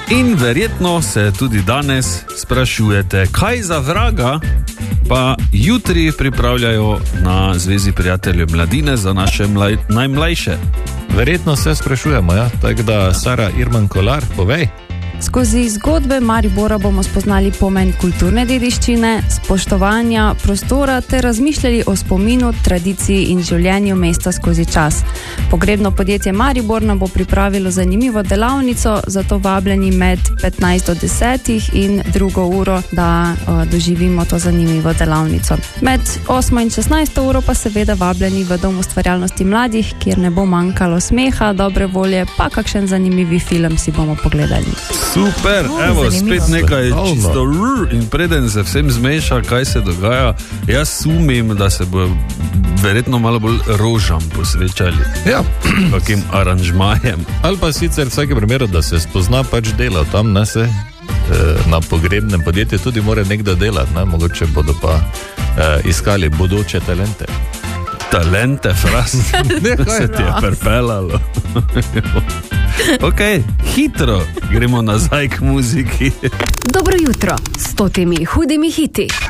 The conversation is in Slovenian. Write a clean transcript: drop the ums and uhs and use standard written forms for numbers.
In verjetno se tudi danes sprašujete, kaj za vraga pa jutri pripravljajo na Zvezi prijateljev mladine za naše najmlajše. Verjetno se sprašujemo, ja? Tako da, Sara Irman Kolar, povej. Skozi zgodbe Maribora bomo spoznali pomen kulturne dediščine, spoštovanja prostora ter razmišljali o spominu, tradiciji in življenju mesta skozi čas. Pogrebno podjetje Maribor nam bo pripravilo zanimivo delavnico, zato vabljeni med 15 do 10 in 2. uro, da doživimo to zanimivo delavnico. Med 8 in 16 uro pa seveda vabljeni v Dom ustvarjalnosti mladih, kjer ne bo manjkalo smeha, dobre volje, pa kakšen zanimivi film si bomo pogledali. Super, evo, spet nekaj čisto in preden se vsem zmeša, kaj se dogaja, jaz sumim, da se bo verjetno malo bolj rožam posvečali. Ja. Kakim aranžmajem. Ali pa sicer v vsakem primeru, da se spozna pač delo tam, ne se na pogrebnem podjetju tudi mora nekdo delati, ne? Mogoče bodo pa iskali bodoče talente. Talente, fras, se ti je prepelalo. Ok, hitro gremo nazaj k muziki. Dobro jutro s 100 hudimi hiti.